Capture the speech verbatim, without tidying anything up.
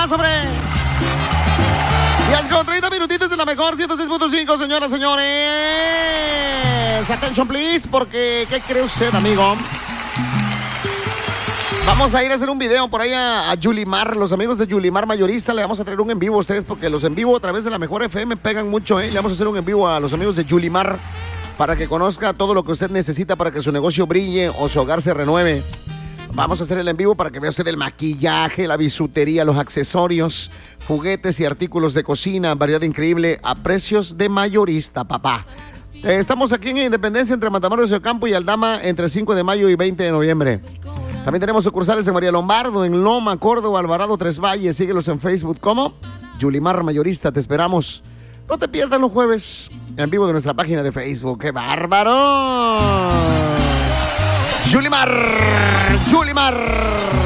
más, hombre. diez con treinta minutitos de la mejor ciento seis punto cinco, señoras, señores. Attention, please, porque ¿qué cree usted, amigo? Vamos a ir a hacer un video por ahí a, a Yulimar, los amigos de Yulimar Mayorista. Le vamos a traer un en vivo a ustedes porque los en vivo a través de la mejor F M pegan mucho, ¿eh? Le vamos a hacer un en vivo a los amigos de Yulimar para que conozca todo lo que usted necesita para que su negocio brille o su hogar se renueve. Vamos a hacer el en vivo para que vea usted el maquillaje, la bisutería, los accesorios, juguetes y artículos de cocina, variedad increíble a precios de mayorista, papá. Eh, estamos aquí en Independencia entre Matamoros y Ocampo y Aldama entre cinco de mayo y veinte de noviembre. También tenemos sucursales en María Lombardo, en Loma, Córdoba, Alvarado, Tres Valles. Síguelos en Facebook como Yulimar Mayorista. Te esperamos. No te pierdas los jueves en vivo de nuestra página de Facebook. ¡Qué bárbaro! Yulimar, Yulimar.